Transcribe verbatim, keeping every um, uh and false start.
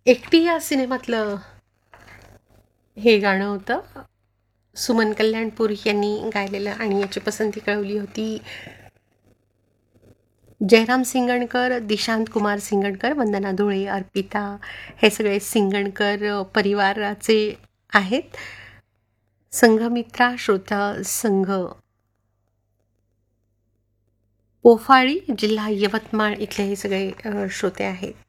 एकटी या सिनेमातलं हे गाणं होतं. सुमन कल्याणपूर यांनी गायलेलं आणि याची पसंती कळवली होती जयराम सिंगणकर, दिशांत कुमार सिंगणकर, वंदना धुळे, अर्पिता हे सगळे सिंगणकर परिवाराचे आहेत. संघमित्रा श्रोता संघ पोफाळी जिल्हा यवतमाळ इथले हे सगळे श्रोते आहेत.